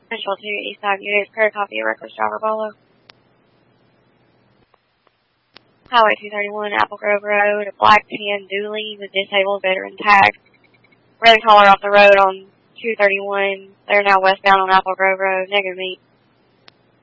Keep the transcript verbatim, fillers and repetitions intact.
Central two, Eastside units, clear copy of reckless driver Bolo. Highway two thirty-one, Apple Grove Road, a black tan dually with disabled veteran tag. Red collar off the road on two thirty-one. They're now westbound on Apple Grove Road. Negative meet.